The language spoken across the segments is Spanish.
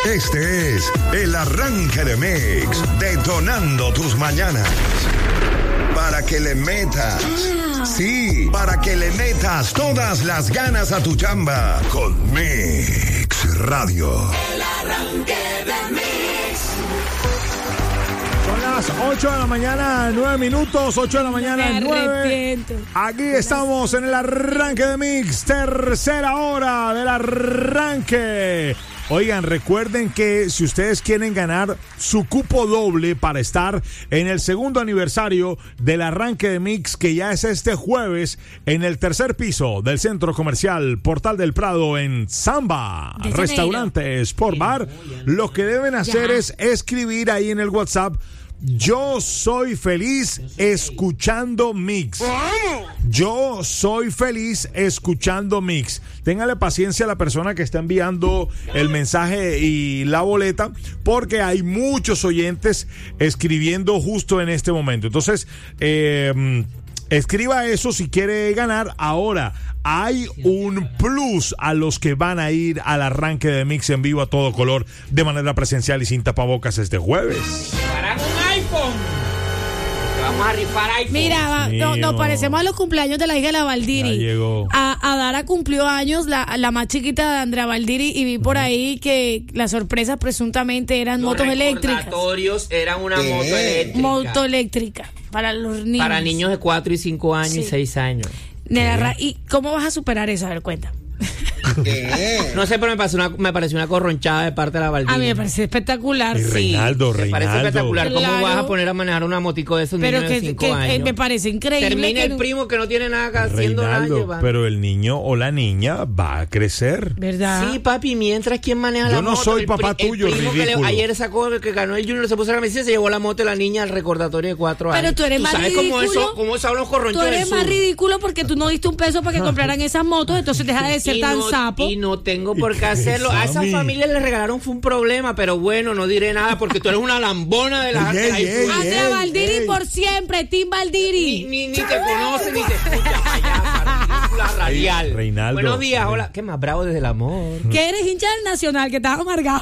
Este es el arranque de Mix, detonando tus mañanas. Para que le metas, sí, para que le metas todas las ganas a tu chamba con Mix Radio. El arranque de Mix. Son las 8 de la mañana, 9 minutos, 8 de la mañana, 9. Aquí estamos en el arranque de Mix, tercera hora del arranque. Oigan, recuerden que si ustedes quieren ganar su cupo doble para estar en el segundo aniversario del arranque de Mix, que ya es este jueves, en el tercer piso del Centro Comercial Portal del Prado en Samba, Restaurante Sport Bar, lo que deben hacer es escribir ahí en el WhatsApp: yo soy feliz escuchando Mix. Yo soy feliz escuchando Mix. Téngale paciencia a la persona que está enviando el mensaje y la boleta, porque hay muchos oyentes escribiendo justo en este momento. Entonces, escriba eso si quiere ganar. Ahora, hay un plus a los que van a ir al arranque de Mix en vivo a todo color, de manera presencial y sin tapabocas este jueves. ¡Para un iPhone! Te vamos a rifar iPhone. Mira, nos parecemos a los cumpleaños de la hija de la Valdiri. Ya llegó. Adara cumplió años, la más chiquita de Andrea Valdiri, y vi por ahí que las sorpresas presuntamente eran Los motos eléctricas. recordatorios eran una moto eléctrica. Moto eléctrica para los niños. Para niños de 4 y 5 años y 6 años. ¿Y cómo vas a superar eso? A ver, cuenta. No sé, pero me pareció una corronchada de parte de la Valdivia. A mí me parece espectacular. Y Reinaldo. Me parece espectacular. ¿Cómo Claro. vas a poner a manejar una motico de esos Pero niños de 5 años? me parece increíble. Termina el primo que no tiene nada que haciendo nada Reinaldo, llevando. pero el niño o la niña va a crecer. ¿Verdad? Sí, papi, mientras ¿quién maneja Yo la no moto? soy papá tuyo, el primo ridículo. ayer sacó, que ganó el Junior, se puso a la mesita y se llevó la moto de la niña al recordatorio de 4 años. Pero tú eres más ¿Sabes ridículo? cómo son los corronchos Tú del eres más sur? ridículo porque tú no diste un peso para que compraran esas motos, entonces deja de ser tan sapo. Y no tengo por qué hacerlo. A esa familia le regalaron fue un problema, pero bueno, no diré nada porque tú eres una lambona de la Andrea Valdiri por siempre, Tim Valdiri. Ni te conoce ni te escucha payasa, ridícula radial. Reinaldo. Buenos días, hola. ¿Qué más bravo desde el amor? Que eres hincha del Nacional, que estás amargado.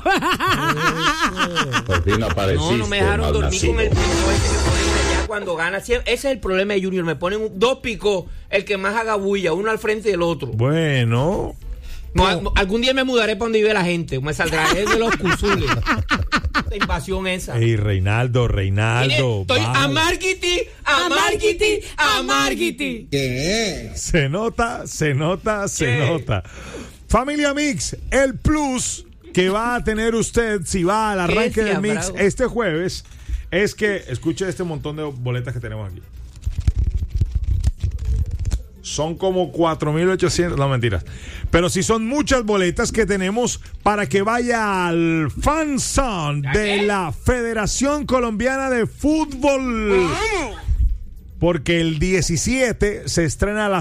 Por fin apareciste, No me dejaron dormir malnacido. con el pico ese que ponen allá cuando gana. Ese es el problema de Junior. Me ponen 2 picos, el que más haga bulla, uno al frente del otro. Bueno. No, algún día me mudaré para donde vive la gente. Me saldré de los cuzules. Esta invasión esa. Ey, Reinaldo. Mire, estoy vamos. a Margiti. Se nota. ¿Qué? Familia Mix, el plus que va a tener usted si va al arranque de Mix bravo? este jueves es que, escuche este montón de boletas que tenemos aquí. Son como 4,800, no mentiras. Pero sí son muchas boletas que tenemos para que vaya al Fan Zone de la Federación Colombiana de Fútbol. Porque el 17 se estrena la